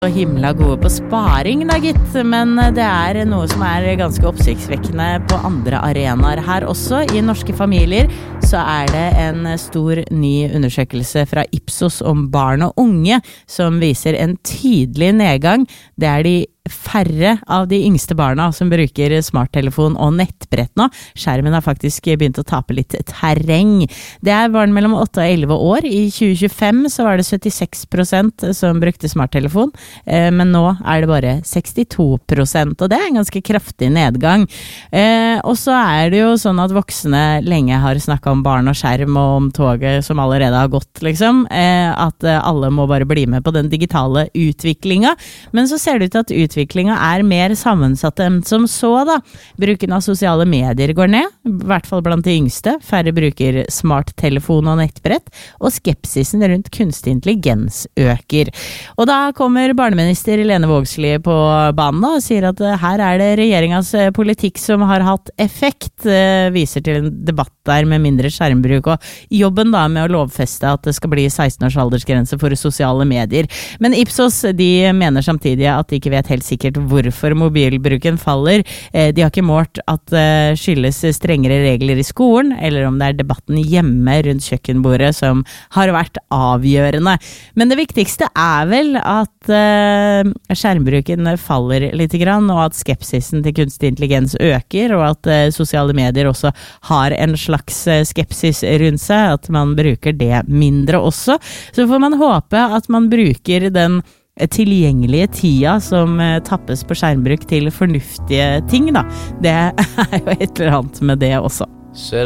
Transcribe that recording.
Og himla gode på sparing da gitt, men det noe som ganske oppsiktsvekkende på andre arenaer her også. I norske familier så det en stor ny undersøkelse fra Ipsos om barn og unge som viser en tydelig nedgang. Det de færre av de yngste barna som bruker smarttelefon og nettbrett nå. Skjermen har faktisk begynt å tape litt terreng. Det barn mellom 8 og 11 år. I 2025 så var det 76% som brukte smarttelefon, men nå det bare 62%, og det en ganske kraftig nedgang. Og så det jo sånn at voksne lenge har snakket om barn og skjerm og om toget som allerede har gått, liksom. At alle må bare bli med på den digitale utviklingen. Men så ser det ut til at utviklingen mer sammensatt enn som så da. Bruken av sosiale medier går ned, I hvert fall blant de yngste. Færre bruker smarttelefon og nettbrett, og skepsisen rundt kunstig intelligens øker. Og da kommer barneminister Lene Vågslid på banen og sier at her det regjeringens politikk som har hatt effekt, viser til en debatt der med mindre skjermbruk, og jobben da med å lovfeste at det skal bli 16 års aldersgrense for sosiale medier. Men Ipsos, de mener samtidig at de ikke vet helt sikkert hvorfor mobilbruken faller. De har ikke målt at det skyldes strengere regler I skolen, eller om det debatten hjemme rundt kjøkkenbordet som har vært avgjørende. Men det viktigste vel at skjermbruken faller litt grann, og at skepsisen til kunstig intelligens øker, og at sosiale medier også har en slags skepsis rundt seg, at man bruker det mindre også. Så får man håpe at man bruker den tilgjengelige tida som tappes på skjermbruk til fornuftige ting da. Det jo et eller annet med det også.